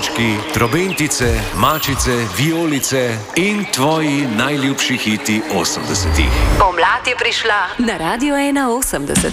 zvončki, trobentice, mačice, vijolice in tvoji najljubši hiti 80-ih. Pomlad je prišla na Radio 81.